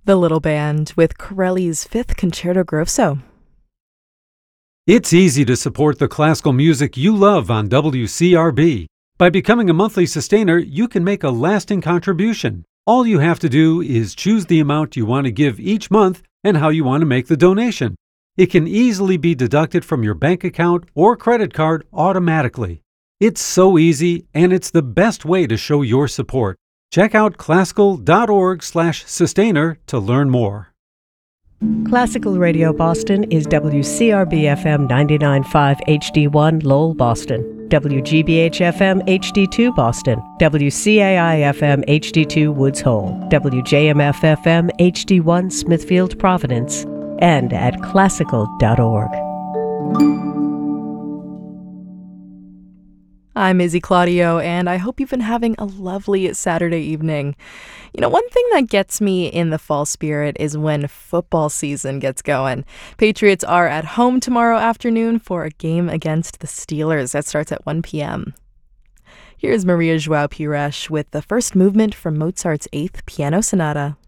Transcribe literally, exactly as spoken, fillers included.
The Little Band with Corelli's Fifth Concerto Grosso. It's easy to support the classical music you love on W C R B. By becoming a monthly sustainer, you can make a lasting contribution. All you have to do is choose the amount you want to give each month and how you want to make the donation. It can easily be deducted from your bank account or credit card automatically. It's so easy, and it's the best way to show your support. Check out classical.org slash sustainer to learn more. Classical Radio Boston is W C R B F M ninety-nine point five H D one Lowell, Boston, W G B H F M H D two Boston, W C A I F M H D two Woods Hole, W J M F F M H D one Smithfield, Providence, and at classical dot org. I'm Izzy Claudio, and I hope you've been having a lovely Saturday evening. You know, one thing that gets me in the fall spirit is when football season gets going. Patriots are at home tomorrow afternoon for a game against the Steelers that starts at one p.m. Here's Maria João Pires with the first movement from Mozart's Eighth Piano Sonata.